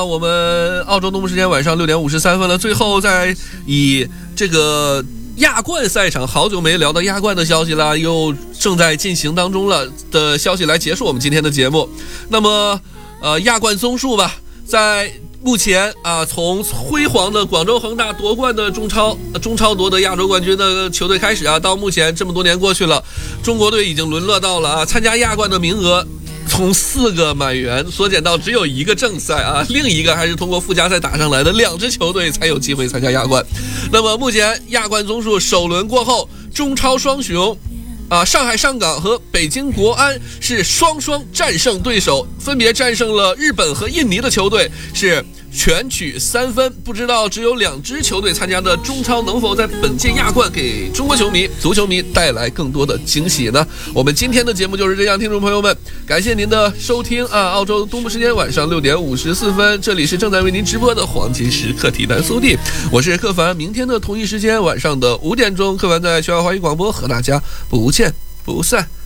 我们澳洲东部时间晚上6点53分了，最后再以这个亚冠赛场，好久没聊到亚冠的消息了，又正在进行当中了的消息来结束我们今天的节目。那么亚冠综述吧，在目前从辉煌的广州恒大夺冠的中超夺得亚洲冠军的球队开始到目前这么多年过去了，中国队已经沦落到了参加亚冠的名额从4个满员缩减到只有1个正赛另一个还是通过附加赛打上来的，2支球队才有机会参加亚冠。那么目前亚冠综述首轮过后，中超双雄上海上港和北京国安是双战胜对手，分别战胜了日本和印尼的球队，是全取3分。不知道只有2支球队参加的中超能否在本届亚冠给中国球迷、足球迷带来更多的惊喜呢？我们今天的节目就是这样，听众朋友们，感谢您的收听澳洲东部时间晚上6点54分，这里是正在为您直播的黄金时刻体坛速递，我是柯凡。明天的同一时间晚上的5点钟，柯凡在全亚华语广播和大家不见不散。